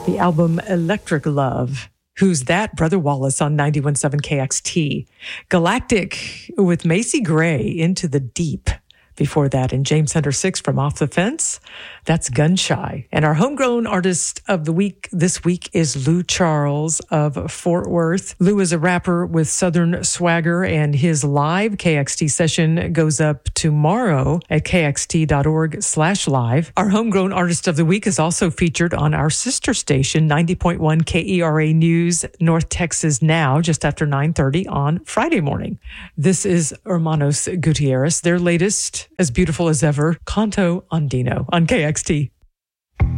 The album Electric Love. Who's That? Brother Wallace on 91.7 KXT. Galactic with Macy Gray, Into the Deep. Before that, and James Hunter 6 from Off the Fence, that's Gunshy. And our homegrown artist of the week this week is Lou Charles of Fort Worth. Lou is a rapper with Southern swagger, and his live KXT session goes up tomorrow at kxt.org/live. Our homegrown artist of the week is also featured on our sister station, 90.1 KERA News, North Texas Now, just after 9:30 on Friday morning. This is Hermanos Gutierrez, their latest, as beautiful as ever, Canto Andino on KXT.